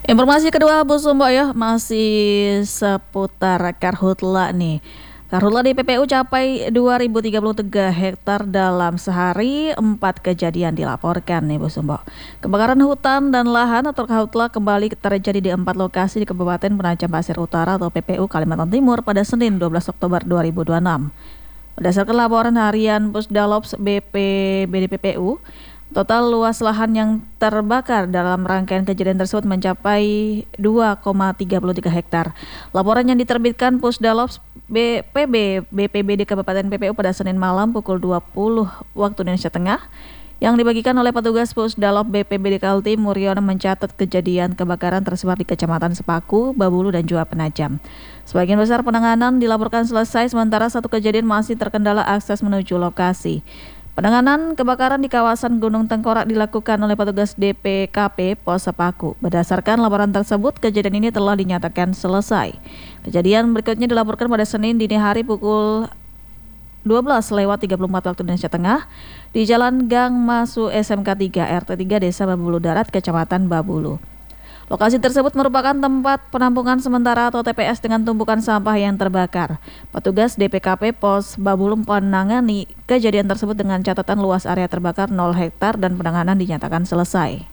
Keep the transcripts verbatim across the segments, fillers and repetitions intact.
Informasi kedua Bu Sumbo ya masih seputar karhutla nih. Karhutla di P P U capai dua ribu tiga puluh tiga hektar dalam sehari, empat kejadian dilaporkan nih Bu Sumbo. Kebakaran hutan dan lahan atau karhutla kembali terjadi di empat lokasi di Kabupaten Penajam Pasir Utara atau P P U Kalimantan Timur pada Senin dua belas Oktober dua ribu dua puluh enam. Berdasarkan laporan harian Pusdalops B P B D P P U, total luas lahan yang terbakar dalam rangkaian kejadian tersebut mencapai dua koma tiga tiga hektar. Laporan yang diterbitkan Pusdalops B P B B P B D Kabupaten P P U pada Senin malam pukul dua puluh waktu Indonesia Tengah yang dibagikan oleh petugas Pusdalop B P B D Kaltim Muriono mencatat kejadian kebakaran tersebar di Kecamatan Sepaku, Babulu, dan juga Penajam. Sebagian besar penanganan dilaporkan selesai, sementara satu kejadian masih terkendala akses menuju lokasi. Penanganan kebakaran di kawasan Gunung Tengkorak dilakukan oleh petugas D P K P Pos Sepaku. Berdasarkan laporan tersebut, kejadian ini telah dinyatakan selesai. Kejadian berikutnya dilaporkan pada Senin dini hari pukul dua belas lewat tiga puluh empat waktu Indonesia Tengah di Jalan Gang Masu S M K tiga R T tiga Desa Babulu Darat, Kecamatan Babulu. Lokasi tersebut merupakan tempat penampungan sementara atau T P S dengan tumpukan sampah yang terbakar. Petugas D P K P Pos Babulu menangani kejadian tersebut dengan catatan luas area terbakar nol hektar dan penanganan dinyatakan selesai.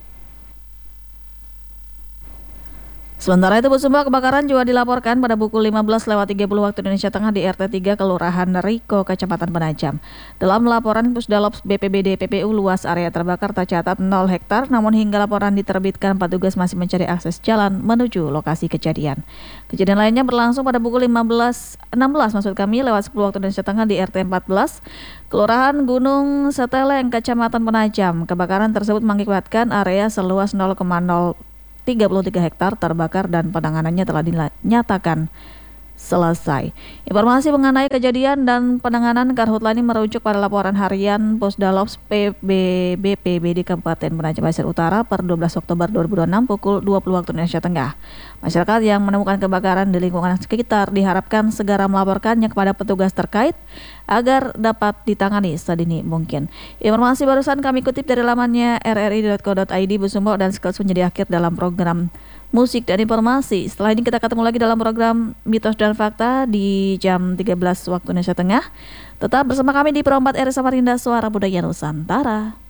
Sementara itu Bu Sumbo, kebakaran juga dilaporkan pada pukul lima belas lewat tiga puluh waktu Indonesia Tengah di R T tiga Kelurahan Riko, Kecamatan Penajam. Dalam laporan Pusdalops B P B D P P U, luas area terbakar tercatat nol hektar, namun hingga laporan diterbitkan petugas masih mencari akses jalan menuju lokasi kejadian. Kejadian lainnya berlangsung pada pukul lima belas enam belas maksud kami lewat sepuluh waktu Indonesia Tengah di R T empat belas Kelurahan Gunung Seteleng, Kecamatan Penajam. Kebakaran tersebut mengakibatkan area seluas nol koma nol tiga tiga hektar terbakar dan penanganannya telah dinyatakan selesai. Informasi mengenai kejadian dan penanganan karhutla ini merujuk pada laporan harian Pusdalops P B B P B D Kabupaten Penajam Pasir Utara per dua belas Oktober dua ribu dua puluh enam pukul dua puluh waktu Indonesia Tengah. Masyarakat yang menemukan kebakaran di lingkungan sekitar diharapkan segera melaporkannya kepada petugas terkait agar dapat ditangani sedini mungkin. Informasi barusan kami kutip dari lamannya r r i dot co dot i d Bu Sumbo, dan sekaligus menjadi akhir dalam program musik dan informasi. Setelah ini kita ketemu lagi dalam program Mitos dan Fakta di jam tiga belas waktu Indonesia Tengah. Tetap bersama kami di Perompat R I Samarinda, Suara Budaya Nusantara.